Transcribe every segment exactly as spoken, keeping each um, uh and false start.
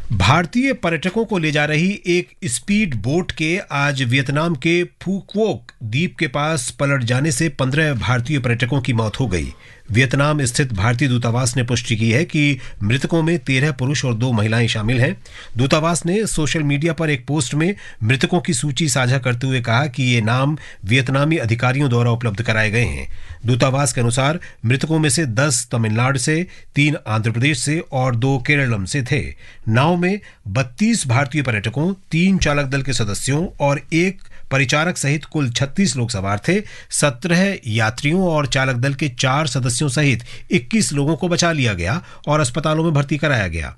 भारतीय पर्यटकों को ले जा रही एक स्पीड बोट के आज वियतनाम के फू क्वोक द्वीप के पास पलट जाने से पंद्रह भारतीय पर्यटकों की मौत हो गई। वियतनाम स्थित भारतीय दूतावास ने पुष्टि की है कि मृतकों में तेरह पुरुष और दो महिलाएं शामिल हैं। दूतावास ने सोशल मीडिया पर एक पोस्ट में मृतकों की सूची साझा करते हुए कहा कि ये नाम वियतनामी अधिकारियों द्वारा उपलब्ध कराए गए हैं। दूतावास के अनुसार मृतकों में से दस तमिलनाडु से, तीन आंध्र प्रदेश से और दो केरलम से थे। नाव में बत्तीस भारतीय पर्यटकों, तीन चालक दल के सदस्यों और एक परिचारक सहित कुल छत्तीस लोग सवार थे। सत्रह यात्रियों और चालक दल के चार सदस्यों सहित इक्कीस लोगों को बचा लिया गया और अस्पतालों में भर्ती कराया गया।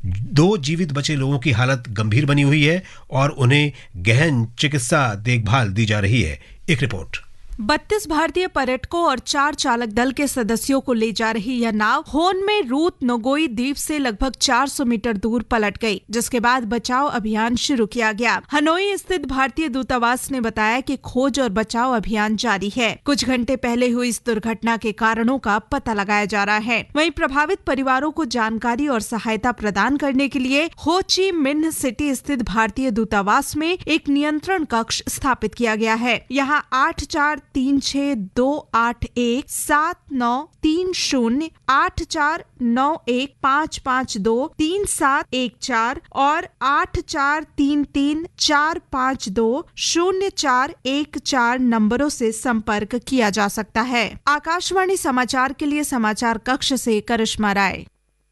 दो जीवित बचे लोगों की हालत गंभीर बनी हुई है और उन्हें गहन चिकित्सा देखभाल दी जा रही है। एक रिपोर्ट। बत्तीस भारतीय पर्यटकों और चार चालक दल के सदस्यों को ले जा रही यह नाव होन में रूत नोगोई द्वीप से लगभग चार सौ मीटर दूर पलट गई, जिसके बाद बचाव अभियान शुरू किया गया। हनोई स्थित भारतीय दूतावास ने बताया कि खोज और बचाव अभियान जारी है। कुछ घंटे पहले हुई इस दुर्घटना के कारणों का पता लगाया जा रहा है। वहीं प्रभावित परिवारों को जानकारी और सहायता प्रदान करने के लिए हो ची मिन्ह सिटी स्थित भारतीय दूतावास में एक नियंत्रण कक्ष स्थापित किया गया है। यहाँ आठ चार तीन छह दो आठ एक सात नौ तीन शून्य आठ चार नौ एक पाँच पाँच दो तीन सात एक चार और आठ चार तीन तीन चार पाँच दो शून्य चार एक चार नंबरों से संपर्क किया जा सकता है। आकाशवाणी समाचार के लिए समाचार कक्ष से करिश्मा राय।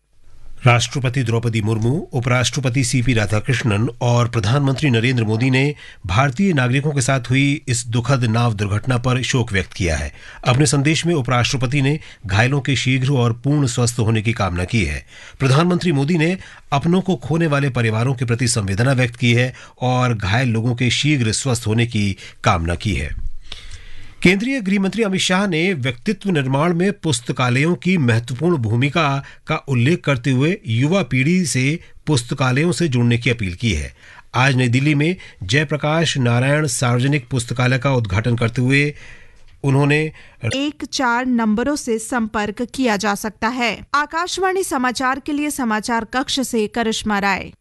राष्ट्रपति द्रौपदी मुर्मू, उपराष्ट्रपति सीपी राधाकृष्णन और प्रधानमंत्री नरेंद्र मोदी ने भारतीय नागरिकों के साथ हुई इस दुखद नाव दुर्घटना पर शोक व्यक्त किया है। अपने संदेश में उपराष्ट्रपति ने घायलों के शीघ्र और पूर्ण स्वस्थ होने की कामना की है। प्रधानमंत्री मोदी ने अपनों को खोने वाले परिवारों के प्रति संवेदना व्यक्त की है और घायल लोगों के शीघ्र स्वस्थ होने की कामना की है। केंद्रीय गृह मंत्री अमित शाह ने व्यक्तित्व निर्माण में पुस्तकालयों की महत्वपूर्ण भूमिका का उल्लेख करते हुए युवा पीढ़ी से पुस्तकालयों से जुड़ने की अपील की है। आज नई दिल्ली में जयप्रकाश नारायण सार्वजनिक पुस्तकालय का उद्घाटन करते हुए उन्होंने एक चार नंबरों से संपर्क किया जा सकता है। आकाशवाणी समाचार के लिए समाचार कक्ष से करिश्मा राय।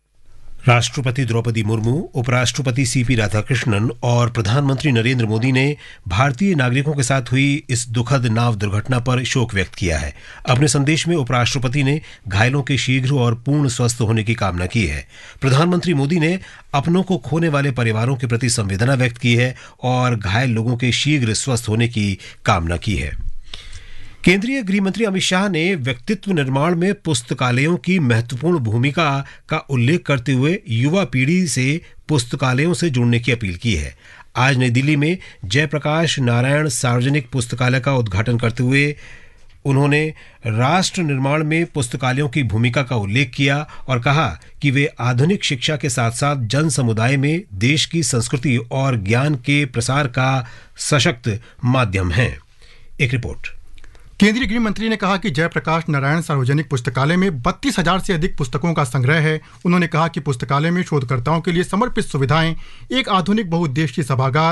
राष्ट्रपति द्रौपदी मुर्मू, उपराष्ट्रपति सीपी राधाकृष्णन और प्रधानमंत्री नरेंद्र मोदी ने भारतीय नागरिकों के साथ हुई इस दुखद नाव दुर्घटना पर शोक व्यक्त किया है। अपने संदेश में उपराष्ट्रपति ने घायलों के शीघ्र और पूर्ण स्वस्थ होने की कामना की है। प्रधानमंत्री मोदी ने अपनों को खोने वाले परिवारों के प्रति संवेदना व्यक्त की है और घायल लोगों के शीघ्र स्वस्थ होने की कामना की है। केंद्रीय गृह मंत्री अमित शाह ने व्यक्तित्व निर्माण में पुस्तकालयों की महत्वपूर्ण भूमिका का उल्लेख करते हुए युवा पीढ़ी से पुस्तकालयों से जुड़ने की अपील की है। आज नई दिल्ली में जयप्रकाश नारायण सार्वजनिक पुस्तकालय का उद्घाटन करते हुए उन्होंने राष्ट्र निर्माण में पुस्तकालयों की भूमिका का उल्लेख किया और कहा कि वे आधुनिक शिक्षा के साथ साथ जन समुदाय में देश की संस्कृति और ज्ञान के प्रसार का सशक्त माध्यम हैं। एक रिपोर्ट। केंद्रीय गृह मंत्री ने कहा कि जयप्रकाश नारायण सार्वजनिक पुस्तकालय में बत्तीस हजार से अधिक पुस्तकों का संग्रह है। उन्होंने कहा कि पुस्तकालय में शोधकर्ताओं के लिए समर्पित सुविधाएं, एक आधुनिक बहुउद्देशीय सभागार